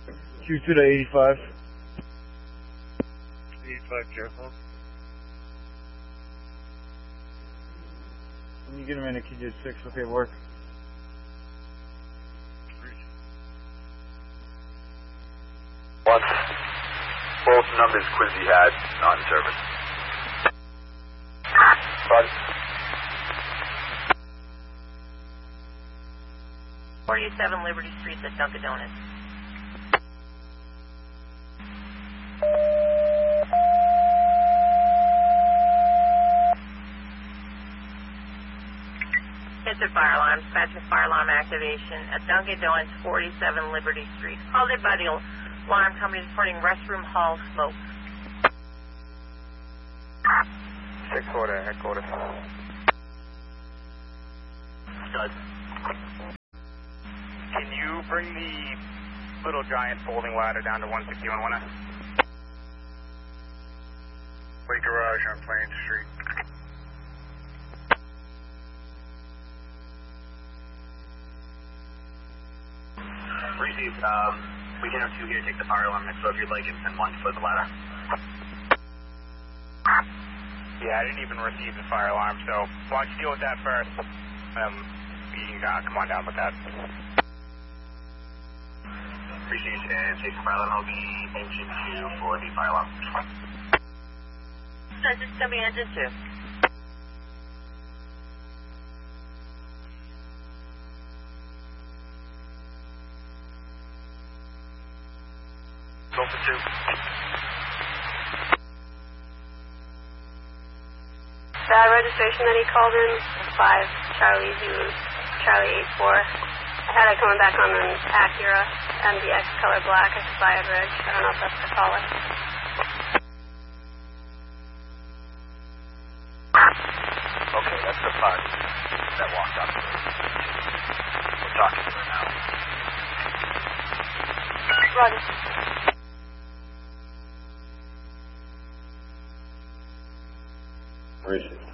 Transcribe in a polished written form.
22 to 85. 85, careful. When you get him in, could you 6, okay, work. One. Both numbers Quincy had, not in service. Bud. 47 Liberty Street at Dunkin' Donuts. Hits a fire alarm. Dispatch fire alarm activation at Dunkin' Donuts, 47 Liberty Street. Called in by the alarm company reporting restroom hall smoke. 6-4 to headquarters. Stud. Can you bring the little giant folding ladder down to 161 Winner? White garage on Plain Street. Received. We can have 2 here take the fire alarm, so if you'd like, and send 1 for the ladder. Yeah, I didn't even receive the fire alarm, so why don't you deal with that first? You can come on down with that. Appreciate it, and take the fire alarm. I'll be engine 2 for the fire alarm. So this is going to be engine 2. Go for 2. That registration that he called in, 5 Charlie Zulu, Charlie 84. I had it coming back on an Acura MDX color black, expired reg. I don't know if that's the caller. Okay, that's the 5 that walked up. We're talking to her now. Roger. Where is she?